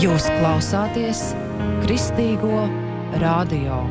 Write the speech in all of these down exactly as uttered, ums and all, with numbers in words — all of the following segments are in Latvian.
Jūs klausāties Kristīgo radio.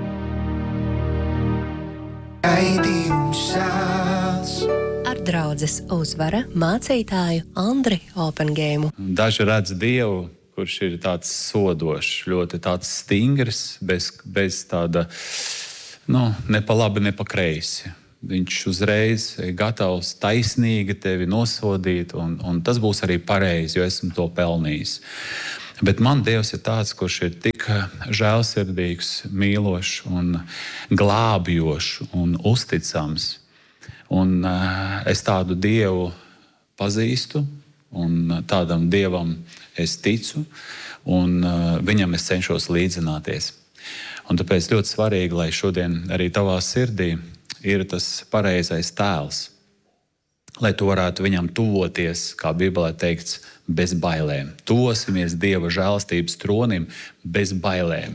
Raidījums sāc ar draudzes Uzvara mācītāju Andri Opengēmu. Daži redz Dievu, kurš ir tāds sodošs, ļoti tāds stingrs, bez, bez tāda, nu, ne pa labi, ne pa kreisi. Viņš uzreiz ir gatavs taisnīgi tevi nosodīt, un, un tas būs arī pareizi, jo esmu to pelnījis. Bet man Dievs ir tāds, kurš ir tik žēlsirdīgs, mīlošs un glābjošs un uzticams. Un uh, es tādu Dievu pazīstu, un tādam Dievam es ticu, un uh, viņam es cenšos līdzināties. Un tāpēc ļoti svarīgi, lai šodien arī tavā sirdī ir tas pareizais tēls, lai tu varētu viņam tuvoties, kā Bībelē teikts, bez bailēm. Tuvosimies Dieva žēlastības tronim bez bailēm.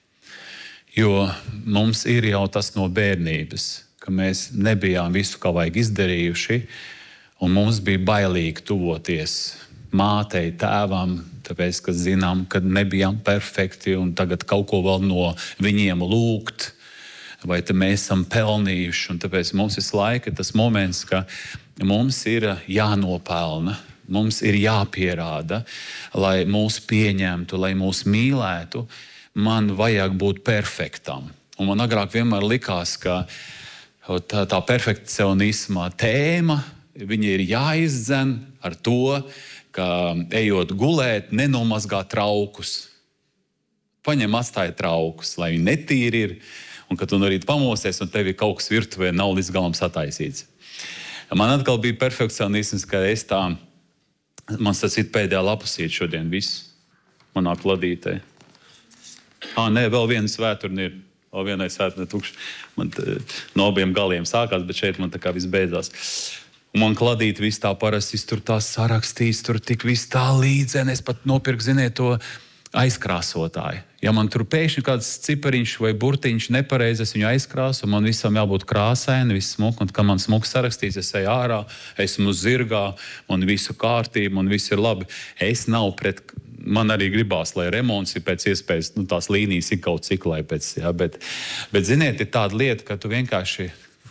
Jo mums ir jau tas no bērnības, ka mēs nebijām visu, kā vajag izdarījuši, un mums bija bailīgi tuvoties mātei, tēvam, tāpēc, ka zinām, ka nebijām perfekti, un tagad kaut ko vēl no viņiem lūgt, vai te mēs esam pelnījuši, un tāpēc mums visu laiku ir tas moments, ka mums ir jānopelna, mums ir jāpierāda, lai mūs pieņemtu, lai mūs mīlētu, man vajag būt perfektam. Un man agrāk vienmēr likās, ka tā, tā perfekcionisma tēma, viņa ir jāizdzen ar to, ka ejot gulēt, nenomazgā traukus. Paņem atstāja traukus, lai viņi netīri ir, un kad tu no rīta pamosies, un tev ir kaut kas virtuvē nav līdz galam sataisīts. Man atkal bija perfekcionisms, ka es tā, man tas ir pēdējā lapusīt šodien viss, manā kladītē. Ā, nē, vēl viena svēturna ir, vēl vienai svēturna tukša. Man t, no abiem galiem sākās, bet šeit man tā kā viss beidzās. Un man kladīt viss tā parasti, tur tā sarakstīs, tur tik viss tā līdzeni, es pat nopirku, ziniet, to aizkrāsotāji. Ja man tur pēkšņi kāds cipariņš vai burtiņš nepareizi, es viņu aizkrāsu, man visam jābūt krāsaini, viss smuk, un kad man smuks sarakstīts, es eju ārā, esmu zirgā, man visu kārtību, man viss ir labi. Es nav pret, man arī gribās, lai remonts ir pēc iespējas, nu tās līnijas ir kaut cik, lai pēc, jā, bet, bet ziniet, ir tāda lieta, ka tu vienkārši,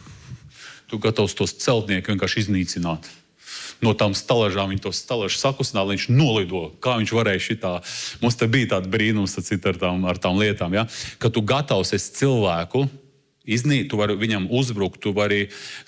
tu gatavs tos celtnieku vienkārši iznīcināt. No tām stalažām viņi tos stalažus sakustināja, lai viņš nolido. Kā viņš varēja šitā. Mums te bija tāda brīnums ar tām, ar tām lietām, ja? Ka tu gatavs esi cilvēku iznīt, tu vari viņam uzbrukt, tu vari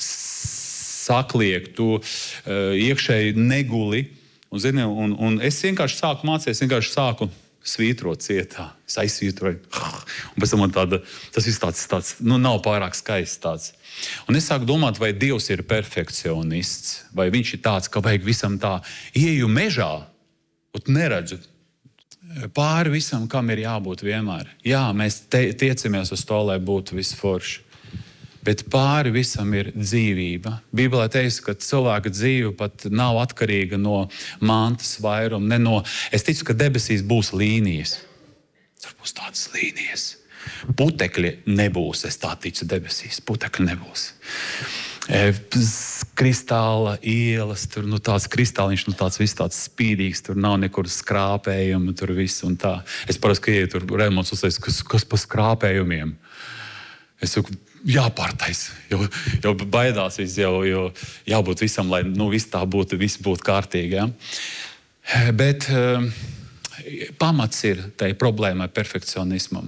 sakliekt, tu uh, iekšēji neguli. Un, zini, un, un es vienkārši sāku mācīties, vienkārši sāku svītrot cietā. Es aizsvītroju. Un pēc tam man tāda, tas viss tāds, tāds, nu nav pārāk skaists tāds. Un es sāku domāt, vai Dievs ir perfekcionists, vai viņš ir tāds, ka vajag visam tā ieju mežā, un neredzu pāri visam, kam ir jābūt vienmēr. Jā, mēs te, tiecamies uz to, lai būtu viss forši, bet pāri visam ir dzīvība. Bībelē teiks, ka cilvēka dzīve pat nav atkarīga no mantas vairuma, ne no, es ticu, ka debesīs būs līnijas. Tur būs tādas līnijas. Putekļi nebūs, es tā ticu debesīs, putekļi nebūs. E, kristāla ielas, tur nu tāds kristāliņš, nu tāds viss tāds spīdīgs, tur nav nekur skrāpējumi, tur viss un tā. Es parasti, ka ieju tur remonts uztais, kas, kas pa skrāpējumiem. Es saku, jāpārtais, jo, jo baidās viss, jau, jo jābūt visam, lai nu viss tā būtu, viss būtu kārtīgi. Ja? Bet um, pamats ir tai problēmai perfekcionismam.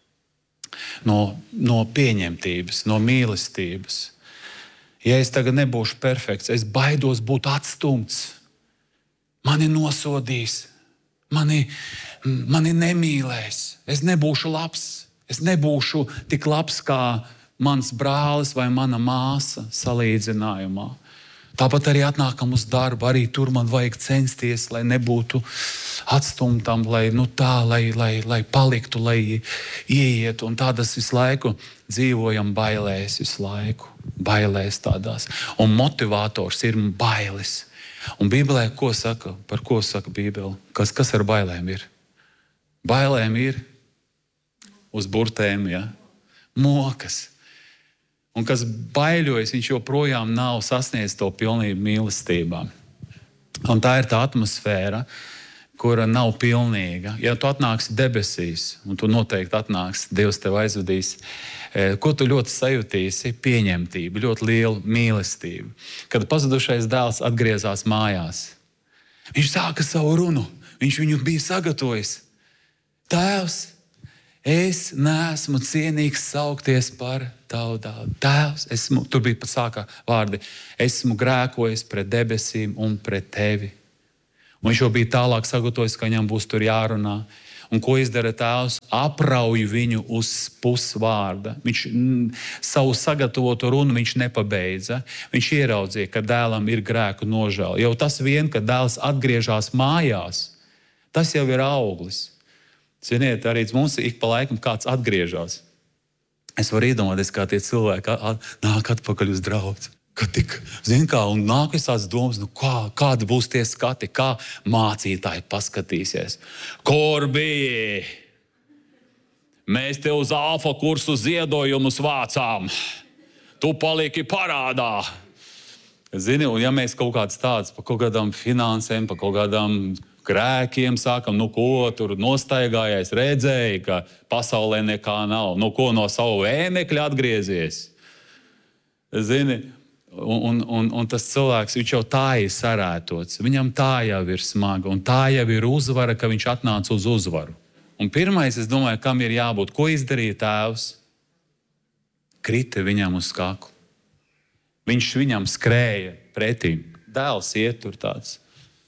No, no pieņemtības, no mīlestības. Ja es tagad nebūšu perfekts, es baidos būt atstumts. Mani nosodīs, mani, mani nemīlēs, es nebūšu labs, es nebūšu tik labs kā mans brālis vai mana māsa salīdzinājumā. Tāpat arī atnākam uz darbu, arī tur man vajag censties, lai nebūtu atstumtam, lai, nu tā, lai, lai, lai paliktu, lai ieietu. Un tādas visu laiku dzīvojam bailēs visu laiku, bailēs tādās. Un motivators ir bailes. Un Bībelē, ko saka, par ko saka Bībele? Kas, kas ar bailēm ir? Bailēm ir uz burtēm, ja? Mokas. Un kas baiļojas, viņš joprojām nav sasniedzis to pilnību mīlestībā. Un tā ir tā atmosfēra, kura nav pilnīga. Ja tu atnāksi debesīs, un tu noteikti atnāksi, Dievs tev aizvedīs, ko tu ļoti sajutīsi? Pieņemtību, ļoti lielu mīlestību. Kad pazudušais dēls atgriezās mājās, viņš sāka savu runu, viņš viņu bija sagatavojis. Tēvs, es neesmu cienīgs saukties par tavu dēlu. Tēvs, esmu, tur bija pat sākā vārdi, esmu grēkojis pret debesīm un pret tevi. Un viņš jau bija tālāk sagatavojis, ka viņam būs tur jārunā. Un ko izdara tēvs? Aprauj viņu uz pusvārda. Viņš m, savu sagatavotu runu viņš nepabeidza. Viņš ieraudzīja, ka dēlam ir grēku nožēla. Jau tas vien, ka dēls atgriežas mājās, tas jau ir auglis. Ziniet, arī mums ik pa laikam kāds atgriežas. Es varu iedomāties, kā tie cilvēki nāk atpakaļ uz draudzi. Kad tik, zin kā, un nāk visās domas, nu kā, kādi būs tie skati, kā mācītāji paskatīsies. Kur bija? Mēs te uz alfa kursu ziedojumus vācām. Tu paliki parādā. Zini, un ja mēs kaut kāds tāds par kaut kādām finansēm, par kaut kādām grēkiem sākam, nu ko tur nostaigājies, redzēja, ka pasaulē nekā nav. Nu ko no savu ēmekļa atgriezies? Zini, Un, un, un tas cilvēks, viņš jau tā ir sarētots, viņam tā jau ir smaga, un tā jau ir uzvara, ka viņš atnāca uz uzvaru. Un pirmais, es domāju, kam ir jābūt, ko izdarīja tēvs? Krita viņam uz kaklu. Viņš viņam skrēja pretī. Dēls iet tur tāds.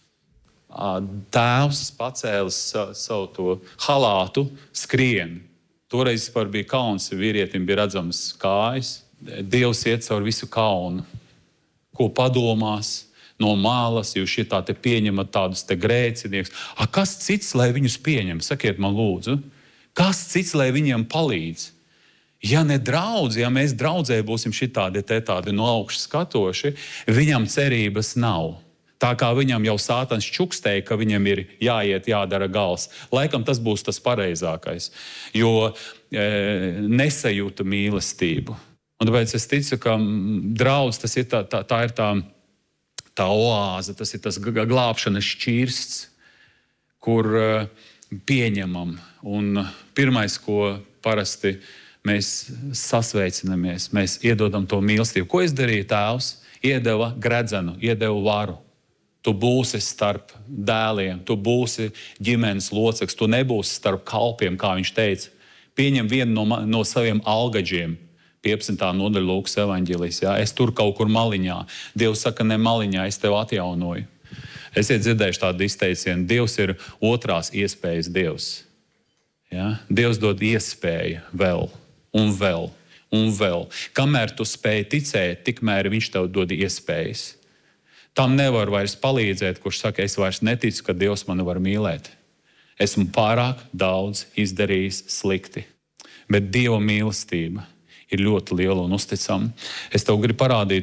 Tēvs pacēlis savu to halātu, skrien. Toreiz par bija kauns, vīrietim bija redzamas kājas. Dievs iet caur visu kaunu, ko padomās no malas, jūs šitā te pieņemat tādus te grēcinieks. A, kas cits, lai viņus pieņem? Sakiet man lūdzu. Kas cits, lai viņiem palīdz? Ja ne draudz, ja mēs draudzē būsim šitādi te tādi no augšas skatoši, viņam cerības nav. Tā kā viņam jau sātans čukstēja, ka viņam ir jāiet, jādara gals. Laikam tas būs tas pareizākais, jo e, nesajūta mīlestību. Un tāpēc es ticu, ka draudz, tas ir tā, tā, tā ir tā, tā oāze, tas ir tas glābšanas šķirsts, kur pieņemam. Un pirmais, ko parasti mēs sasveicinamies, mēs iedodam to mīlestību. Ko es darīju tēvs? Iedeva gredzenu, iedeva varu. Tu būsi starp dēliem, tu būsi ģimenes loceklis, tu nebūsi starp kalpiem, kā viņš teica. Pieņem vienu no, no saviem algaģiem. piecpadsmitā nodaļa Lūkas evaņģēlijs. Ja? Es tur kaut kur maliņā. Dievs saka, ne maliņā, es tev atjaunoju. Esiet dzirdējuši tādu izteicienu. Dievs ir otrās iespējas Dievs. Ja? Dievs dod iespēju vēl un vēl un vēl. Kamēr tu spēj ticēt, tikmēr viņš tev dod iespējas. Tam nevar vairs palīdzēt, kurš saka, es vairs neticu, ka Dievs mani var mīlēt. Esmu pārāk daudz izdarījis slikti. Bet Dieva mīlestība ir ļoti liela un uzticama. Es tev gribu parādīt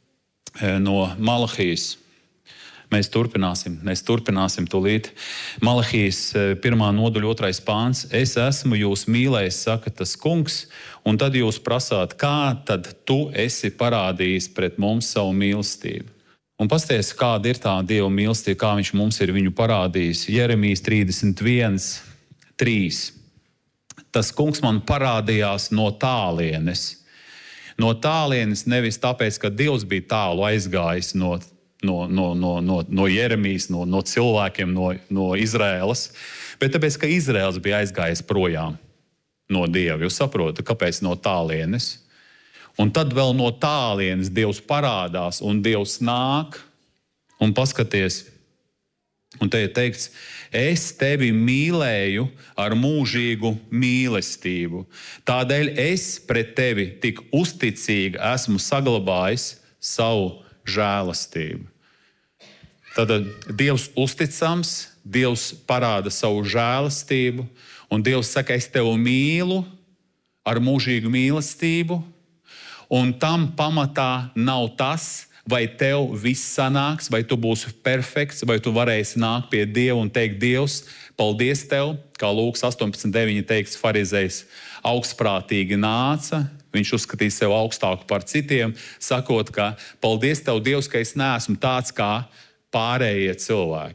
no Malahijas. Mēs turpināsim, mēs turpināsim tūlīt. Malahijas pirmā nodaļa, otrais pāns. Es esmu jūs mīlējis, saka tas kungs, un tad jūs prasāt, kā tad tu esi parādījis pret mums savu mīlestību. Un pasties, kāda ir tā Dieva mīlestība, kā viņš mums ir viņu parādījis. Jeremijas trīsdesmit viens trīs. Tas kungs man parādījās no tālienes. No tālienes nevis tāpēc, ka Dievs bija tālu aizgājis no, no, no, no, no, no Jeremijas, no, no cilvēkiem, no, no Izraēlas, bet tāpēc, ka Izraēls bija aizgājis projām no Dieva. Jūs saprotat, kāpēc no tālienes? Un tad vēl no tālienes Dievs parādās, un Dievs nāk, un paskaties, un te ir teikts, es tevi mīlēju ar mūžīgu mīlestību. Tādēļ es pret tevi tik uzticīgi esmu saglabājis savu žēlastību. Tad Dievs uzticams, Dievs parāda savu žēlastību, un Dievs saka, es tevi mīlu ar mūžīgu mīlestību, un tam pamatā nav tas, vai tev viss sanāks, vai tu būsi perfekts, vai tu varēsi nākt pie Dieva un teikt, Dievs, paldies tev, kā Lūkas astoņpadsmit deviņi teiks, farizejs augstprātīgi nāca, viņš uzskatīja sev augstāku par citiem, sakot, ka paldies tev, Dievs, ka es neesmu tāds kā pārējie cilvēki.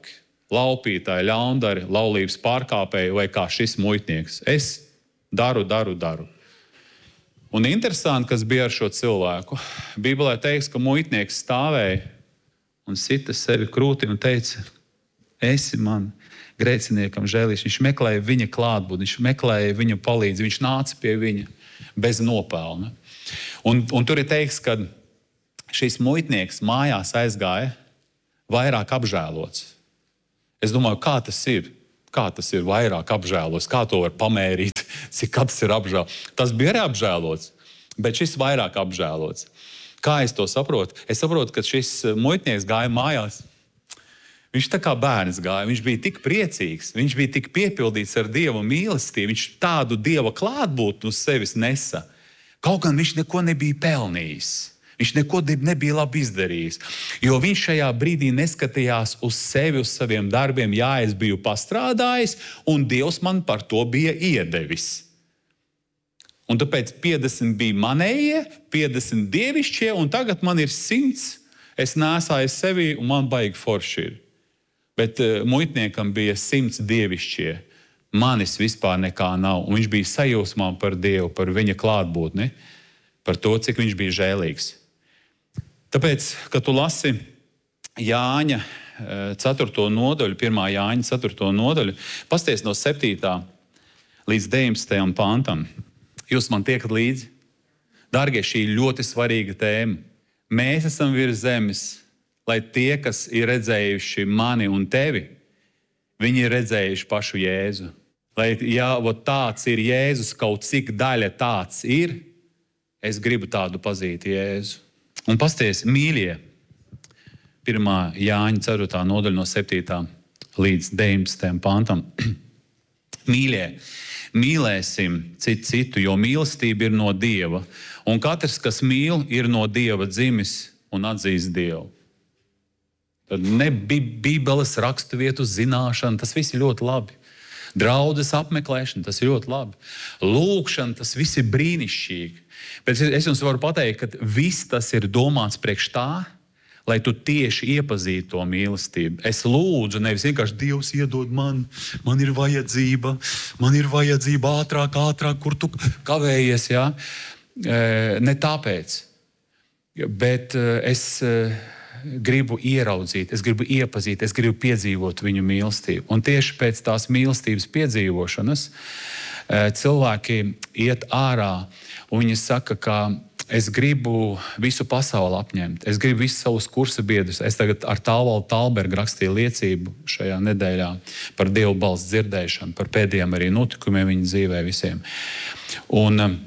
laupītāji, ļaundari, laulības pārkāpēji vai kā šis muitnieks. Es daru, daru, daru. Un interesanti, kas bija ar šo cilvēku. Bībelē teiks, ka muitnieks stāvēja un sita sevi krūti un teica, esi man grēciniekam žēlīgs. Viņš meklēja viņa klātbūtni, viņš meklēja viņa palīdzību, viņš nāca pie viņa bez nopelna. Un, un tur ir teiks, ka šis muitnieks mājās aizgāja vairāk apžēlots. Es domāju, kā tas ir? Kā tas ir vairāk apžēlots? Kā to var pamērīt? Cik tas ir apžēlots? Tas bija arī apžēlots, bet šis vairāk apžēlots. Kā es to saprotu? Es saprotu, ka šis muitnieks gāja mājās. Viņš tā kā bērns gāja, viņš bija tik priecīgs, viņš bija tik piepildīts ar Dieva mīlestību, viņš tādu Dieva klātbūtni uz sevis nesa. Kaut gan viņš neko nebija pelnījis. Viņš neko nebija labi izdarījis, jo viņš šajā brīdī neskatījās uz sevi, uz saviem darbiem. Jā, es biju pastrādājis, un Dievs man par to bija iedevis. Un tāpēc piecdesmit bija manējie, piecdesmit dievišķie, un tagad man ir simts. Es nēsāju sevi, un man baigi forši ir. Bet uh, muitniekam bija simts dievišķie. Manis vispār nekā nav. Un viņš bija sajūsmā par Dievu, par viņa klātbūtni, par to, cik viņš bija žēlīgs. Tāpēc, kad tu lasi Jāņa ceturto nodaļu, pirmā Jāņa ceturto nodaļu, pasties no septītā līdz deviņdesmitajam pantam. Jūs man tiekat līdzi? Dārgie, šī ir ļoti svarīga tēma. Mēs esam virs zemes, lai tie, kas ir redzējuši mani un tevi, viņi ir redzējuši pašu Jēzu. Lai, ja tāds ir Jēzus, kaut cik daļa tāds ir, es gribu tādu pazīt Jēzu. Un pasties, mīļie, pirmā Jāņa ceturtā nodaļa no septītā līdz deviņdesmitajam pantam. Mīļie, mīlēsim citu citu, jo mīlestība ir no Dieva. Un katrs, kas mīl, ir no Dieva dzimis un atzīst Dievu. Tad ne Bībeles raksturvietu zināšana, tas viss ir ļoti labi. Draudzes apmeklēšana, tas ir ļoti labi. Lūkšana, tas viss ir brīnišķīgi. Bet es jums varu pateikt, ka viss tas ir domāts priekš tā, lai tu tieši iepazītu to mīlestību. Es lūdzu, nevis vienkārši Dievs iedod man, man ir vajadzība, man ir vajadzība ātrāk, ātrāk, kur tu kavējies, jā? Ne tāpēc, bet es gribu ieraudzīt, es gribu iepazīt, es gribu piedzīvot viņu mīlestību. Un tieši pēc tās mīlestības piedzīvošanas cilvēki iet ārā un viņi saka, ka es gribu visu pasauli apņemt, es gribu visus savus kursa biedrus. Es tagad ar Tālvaldu Talbergu rakstīju liecību šajā nedēļā par Dievu balss dzirdēšanu, par pēdējiem arī notikumiem viņa dzīvē visiem. Un uh,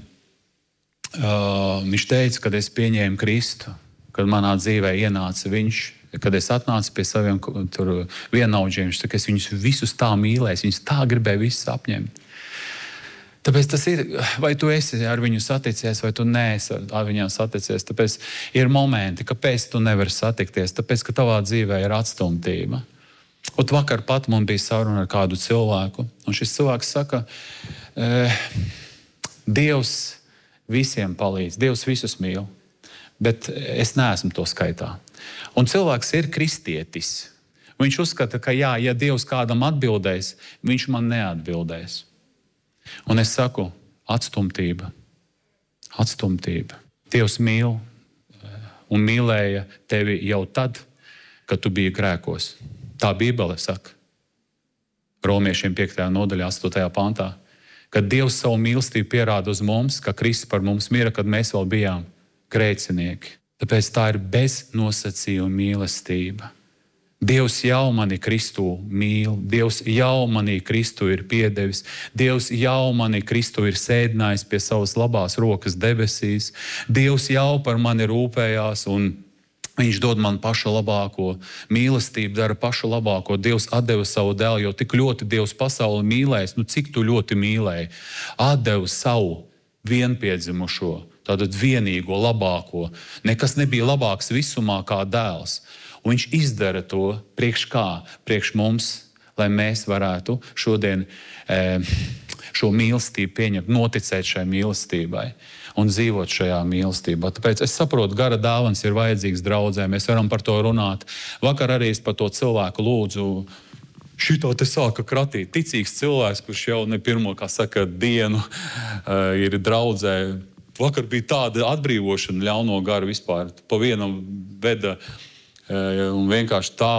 viņš teica, kad es pieņēmu Kristu, kad manā dzīvē ienāca viņš, kad es atnācu pie saviem tur vienaudžiem, viņš saka, es viņus visus tā mīlēju, viņus tā gribēju visus apņemt. Tāpēc tas ir, vai tu esi ar viņu saticies, vai tu neesi ar viņiem saticies. Tāpēc ir momenti, kāpēc tu nevari satikties, tāpēc, ka tavā dzīvē ir atstumtība. Un vakar pat man bija saruna ar kādu cilvēku, un šis cilvēks saka, e, Dievs visiem palīdz, Dievs visus mīl, bet es neesmu to skaitā. Un cilvēks ir kristietis. Viņš uzskata, ka jā, ja Dievs kādam atbildēs, viņš man neatbildēs. Un es saku, atstumtība, atstumtība. Dievs mīl un mīlēja tevi jau tad, kad tu biji grēkos. Tā Bībele saka, Romiešiem piektajā nodaļā, astotajā pantā, kad Dievs savu mīlestību pierāda uz mums, ka Kristus par mums mira, kad mēs vēl bijām grēcinieki. Tāpēc tā ir beznosacījuma mīlestība. Dievs jau mani Kristu mīl, Dievs jau mani Kristu ir piedevis, Dievs jau mani Kristu ir sēdinājis pie savas labās rokas debesīs, Dievs jau par mani rūpējās un Viņš dod man pašu labāko, mīlestību dara pašu labāko. Dievs atdeva savu dēlu, jo tik ļoti Dievs pasauli mīlēs, nu cik tu ļoti mīlēji, atdeva savu vienpiedzimušo, tātad vienīgo, labāko. Nekas nebija labāks visumā kā dēls. Un viņš izdara to priekš kā? Priekš mums, lai mēs varētu šodien e, šo mīlestību pieņemt, noticēt šai mīlestībai un dzīvot šajā mīlestībā. Tāpēc es saprotu, gara dāvans ir vajadzīgs draudzē, mēs varam par to runāt. Vakar arī es par to cilvēku lūdzu, šito te sāka kratīt. Ticīgs cilvēks, kurš jau ne pirmo, kā saka, dienu uh, ir draudzē. Vakar bija tāda atbrīvošana ļauno garu vispār. Pa vienam veda uh, un vienkārši tā,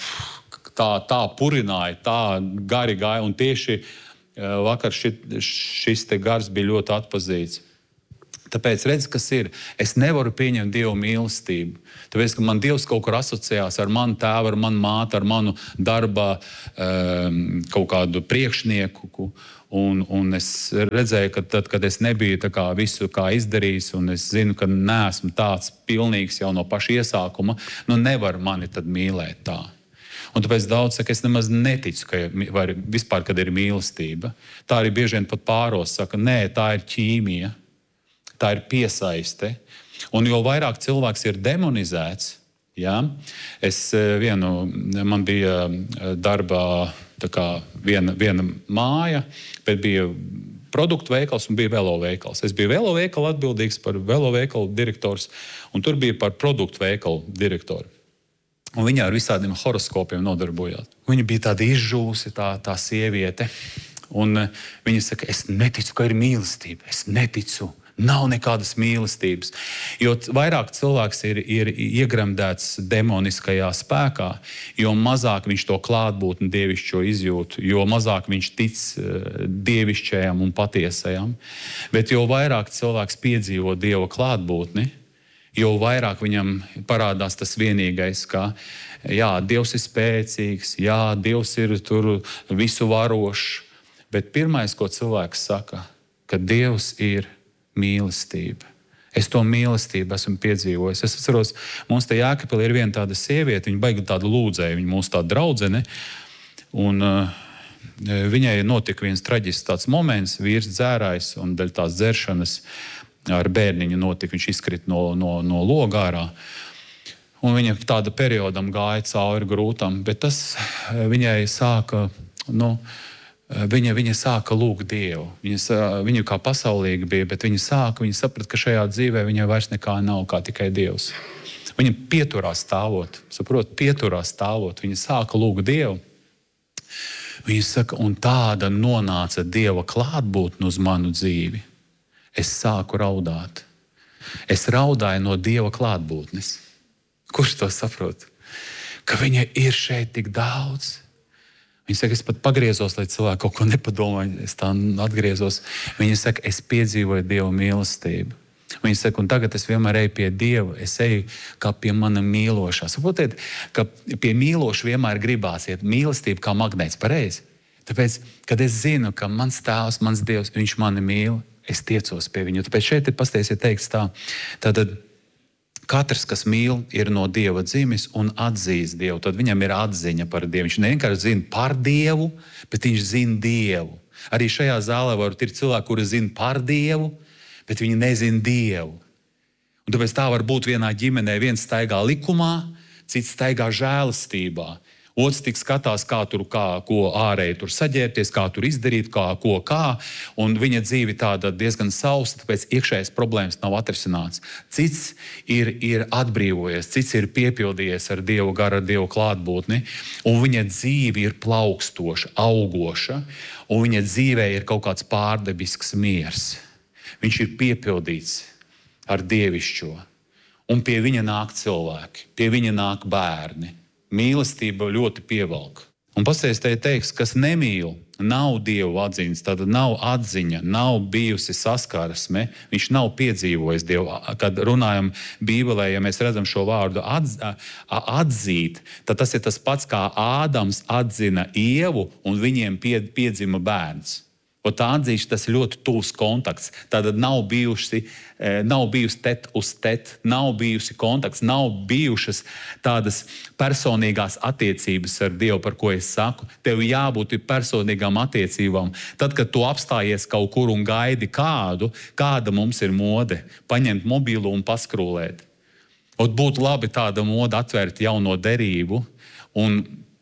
tā, tā purināja, tā gari gāja. Un tieši uh, vakar šit, šis te gars bija ļoti atpazīts. Tāpēc redz, kas ir. Es nevaru pieņemt Dievu mīlestību. Tāpēc, ka man Dievs kaut kur asociējās ar manu tēvu, ar manu māti, ar manu darbā um, kaut kādu priekšnieku. Un, un es redzēju, ka tad, kad es nebiju tā kā visu kā izdarījis, un es zinu, ka neesmu tāds pilnīgs jau no paša iesākuma, nu nevar mani tad mīlēt tā. Un tāpēc daudz saka, es nemaz neticu, ka var, vispār, kad ir mīlestība. Tā arī bieži vien pat pāros saka, nē, tā ir ķīmija. Tā ir piesaiste. Un jo vairāk cilvēks ir demonizēts, ja, es vienu, man bija darbā tā kā viena, viena māja, bet bija produktu veikals un bija veloveikals. Es biju veloveikalu atbildīgs par veloveikalu direktors, un tur bija par produktu veikalu direktoru. Un viņa ar visādiem horoskopiem nodarbojās. Viņa bija tāda izžūsi, tā, tā sieviete. Un viņa saka, es neticu, ka ir mīlestība. Es neticu. Nav nekādas mīlestības. Jo vairāk cilvēks ir, ir iegremdēts demoniskajā spēkā, jo mazāk viņš to klātbūtni dievišķo izjūt, jo mazāk viņš tic dievišķajam un patiesajam. Bet jo vairāk cilvēks piedzīvo Dieva klātbūtni, jo vairāk viņam parādās tas vienīgais, ka jā, Dievs ir spēcīgs, jā, Dievs ir tur visu varošs. Bet pirmais, ko cilvēks saka, ka Dievs ir mīlestība. Es to mīlestību esmu piedzīvojis. Es atceros, mums te Jēkabpilī ir viena tāda sieviete, viņa baigi tāda lūdzēja, viņa mūsu tāda draudzene, un uh, viņai notika viens traģisks tāds moments, vīrs dzērājs, un daļ tās dzeršanas ar bērniņu notika, viņš izkrita no, no, no loga ārā. Un viņa tāda periodam gāja cauri grūtam, bet tas viņai sāka, nu, Viņa, viņa sāka lūgt Dievu. Viņa, viņa kā pasaulīga bija, bet viņa sāka, viņa saprata, ka šajā dzīvē viņai vairs nekā nav, kā tikai Dievs. Viņa pieturās stāvot, saprot, pieturās stāvot. Viņa sāka lūgt Dievu. Viņa saka, un tāda nonāca Dieva klātbūtne uz manu dzīvi. Es sāku raudāt. Es raudāju no Dieva klātbūtnes. Kurš to saprot? Ka viņa ir šeit tik daudz. Viņa saka, es pat pagriezos, lai cilvēki kaut ko nepadomā. Es tā atgriezos. Viņa saka, es piedzīvoju Dieva mīlestību. Viņa saka, un tagad es vienmēr eju pie Dieva. Es eju kā pie mana mīlošā. Saprotiet, ka pie mīloša vienmēr gribās iet mīlestība kā magnēts, pareizi. Tāpēc, kad es zinu, ka mans tēvs, mans Dievs, viņš mani mīl, es tiecos pie viņu. Tāpēc šeit ir pastāstiet teikts tā. Tātad katrs, kas mīl, ir no Dieva dzimis un atzīst Dievu. Tad viņam ir atziņa par Dievu. Viņš nevienkārši zina par Dievu, bet viņš zina Dievu. Arī šajā zālē var ir cilvēki, kuri zina par Dievu, bet viņi nezina Dievu. Un tāpēc tā var būt vienā ģimenē. Viens staigā likumā, cits staigā žēlastībā. Otrs tik skatās, kā tur, kā, ko ārēji tur saģērbties, kā tur izdarīt, kā, ko kā. Un viņa dzīve tāda diezgan sausa, tāpēc iekšējais problēmas nav atrisināts. Cits ir, ir atbrīvojies, cits ir piepildījies ar Dievu garu, ar Dievu klātbūtni. Un viņa dzīve ir plaukstoša, augoša. Un viņa dzīvē ir kaut kāds pārdabisks miers. Viņš ir piepildīts ar dievišķo. Un pie viņa nāk cilvēki, pie viņa nāk bērni. Mīlestība ļoti pievelk. Un pasties te teiks, kas nemīl, nav Dievu atziņas, tad nav atziņa, nav bijusi saskarsme, viņš nav piedzīvojis Dievu. Kad runājam Bībelē, ja mēs redzam šo vārdu atz, atzīt, tad tas ir tas pats, kā Ādams atzina Ievu un viņiem pie, piedzima bērns. Un tā atzīšana, tas ir ļoti tuvs kontakts. Tātad nav bijusi, nav bijusi tet uz tet, nav bijusi kontakts, nav bijušas tādas personīgās attiecības ar Dievu, par ko es saku. Tev jābūt personīgām attiecībām. Tad, kad tu apstājies kaut kur un gaidi kādu, kāda mums ir mode, paņemt mobilu un paskrūlēt. Un būtu labi tāda mode atvērt jauno derību un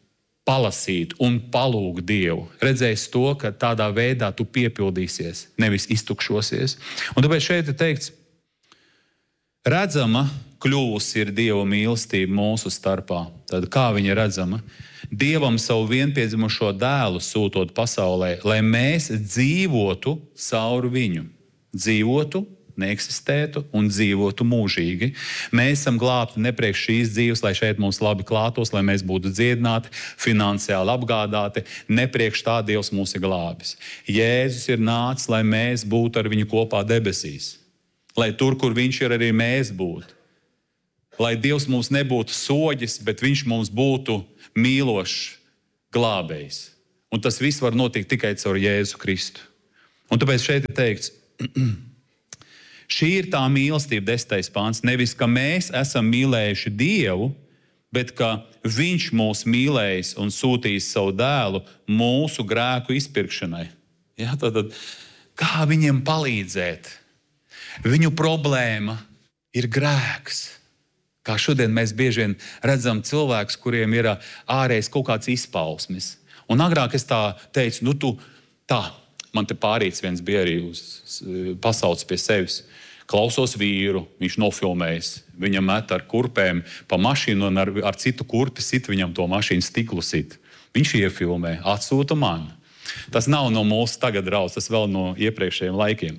palasīt un palūgt Dievu. Redzēs to, ka tādā veidā tu piepildīsies, nevis iztukšosies. Un tāpēc šeit ir teikts, redzama kļuvusi ir Dieva mīlestība mūsu starpā. Tad kā viņa redzama? Dievam savu vienpiedzimušo dēlu sūtot pasaulē, lai mēs dzīvotu caur viņu. Dzīvotu, neeksistētu un dzīvotu mūžīgi. Mēs esam glābti ne priekš šīs dzīves, lai šeit mums labi klātos, lai mēs būtu dziedināti, finansiāli apgādāti, ne priekš tā Dievs mūs ir glābis. Jēzus ir nācis, lai mēs būtu ar viņu kopā debesīs. Lai tur, kur viņš ir, arī mēs būtu. Lai Dievs mums nebūtu soģis, bet viņš mums būtu mīlošs glābējs. Un tas viss var notikt tikai caur Jēzu Kristu. Un tāpēc šeit ir teikts, šī ir tā mīlestība, desmitais pāns, nevis, ka mēs esam mīlējuši Dievu, bet ka viņš mūs mīlējis un sūtījis savu dēlu mūsu grēku izpirkšanai. Ja, tad, tad, kā viņiem palīdzēt? Viņu problēma ir grēks. Kā šodien mēs bieži vien redzam cilvēkus, kuriem ir ārējais kaut kāds izpausmes. Un agrāk es tā teicu, nu tu tā, man te pārīts viens bija arī uz pasauc pie sevis. Klausos vīru, viņš nofilmējis. Viņam met ar kurpēm pa mašīnu un ar, ar citu kurpi sit viņam to mašīnu stiklu sit. Viņš iefilmē, atsūta man. Tas nav no mūsu tagad rauds, tas vēl no iepriekšējiem laikiem.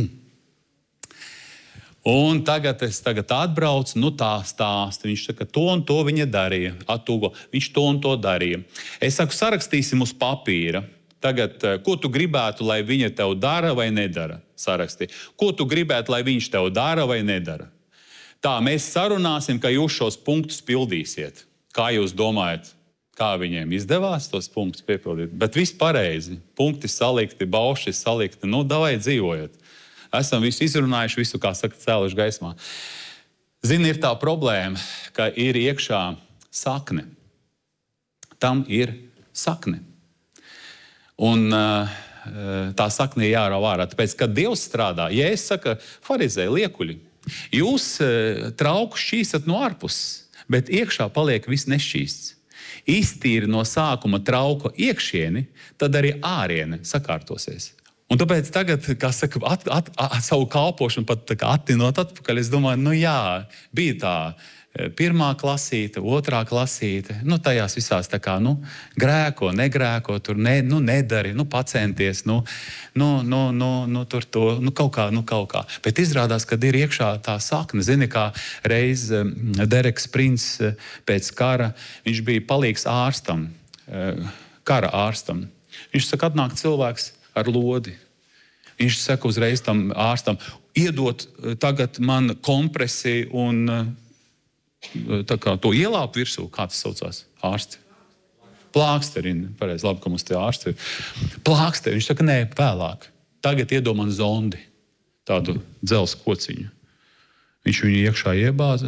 Un tagad es tagad atbraucu, nu tā stāsta. Viņš saka, to un to viņa darīja. Atūgo, viņš to un to darīja. Es saku, sarakstīsim uz papīra. Tagad, ko tu gribētu, lai viņa tev dara vai nedara? Sarakstī. Ko tu gribētu, lai viņš tev dara vai nedara? Tā, mēs sarunāsim, ka jūs šos punktus pildīsiet. Kā jūs domājat, kā viņiem izdevās tos punktus piepildīt? Bet viss pareizi. Punkti salikti, bauši salikti. Nu, davai dzīvojiet. Esam visu izrunājuši, visu, kā saka, cēluši gaismā. Zini, ir tā problēma, ka ir iekšā sakne. Tam ir sakne. Un uh, tā sakne ir jārauj ārā. Tāpēc, kad Dievs strādā, ja es saku, farizēji, liekuļi, jūs uh, trauku šķīstat no ārpuses, bet iekšā paliek viss nešķīsts. Iztīri no sākuma trauka iekšieni, tad arī āriene sakārtosies. Un tāpēc tagad, kā saka, at, at, at, savu kalpošanu pat attinot atpakaļ, es domāju, nu jā, bija tā pirmā klasīte, otrā klasīte, nu tajās visās tā kā, nu, grēko, negrēko, tur ne, nu, nedari, nu, pacenties, nu, nu, nu, nu, nu, tur to, nu, kaut kā, nu, kaut kā. Bet izrādās, kad ir iekšā tā sakne, zini, kā reiz Dereks Prints pēc kara, viņš bija palīgs ārstam, kara ārstam. Viņš saka, atnāk cilvēks ar lodi. Viņš saka uzreiz tam ārstam, iedot tagad man kompresi un tā kā to ielāp virsū, kā tas saucās, ārsti. Plāksteri, pareizi, labi, ka mums tie ārsti ir. Plāksteri, viņš saka, nē, vēlāk. Tagad iedod man zondi, tādu dzels kociņu. Viņš viņu iekšā iebāza.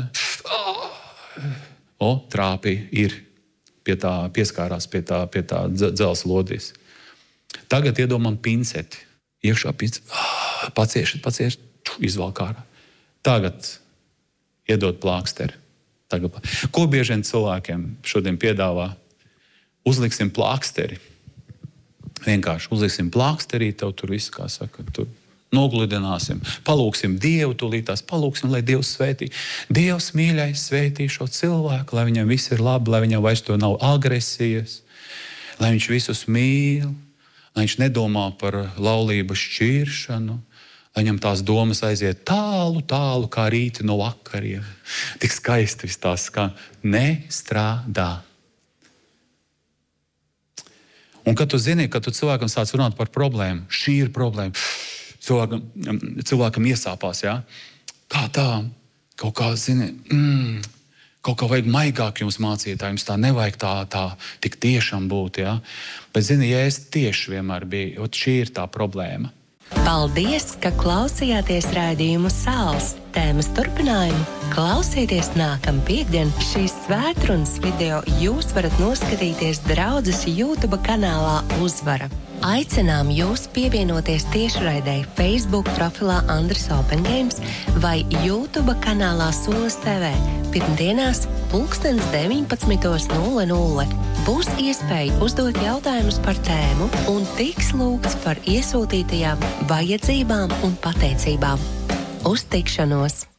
O, trāpīja, ir, pie tā, pieskārās pie tā, pie tā dzels lodīs. Tagad iedod man pinceti. Iekšā pinceti. Paciešat, paciešat, izvalk ārā. Tagad iedod plāksteri. Tagad. Ko bieži vien cilvēkiem šodien piedāvā? Uzliksim plāksteri. Vienkārši uzliksim plāksterī, tev tur viss, kā saka, tur nogludināsim. Palūksim Dievu, tūlītās palūksim, lai Dievs svētī. Dievs mīļais svētī šo cilvēku, lai viņam viss ir labi, lai viņam vairs to nav agresijas, lai viņš visus mīl, lai viņš nedomā par laulības šķiršanu, lai viņam tās domas aiziet tālu, tālu, kā rīti no vakariem. Tik skaisti viss tās, kā nestrādā. Un kad tu zini, kad tu cilvēkam sāc runāt par problēmu, šī ir problēma, cilvēkam, cilvēkam iesāpās, jā? Kā tā? Kaut kā, zini, mm, kaut kā vajag maigāk jums mācītāji, jums tā nevajag tā, tā tik tiešām būt, jā? Bet, zini, ja es tieši vienmēr biju, ot šī ir tā problēma. Paldies, ka klausījāties raidījumu Sāls. Tēmas turpinājumu klausieties nākamā piektdien. Šīs svētrunas video jūs varat noskatīties draudzes YouTube kanālā Uzvara. Aicinām jūs pievienoties tiešraidei Facebook profilā Andris Open Games vai YouTube kanālā Solis T V. Pirmdienās pulkstens deviņpadsmitos nulle nulle. Būs iespēja uzdot jautājumus par tēmu un tiks lūgts par iesūtītajām vajadzībām un pateicībām. Uz tikšanos!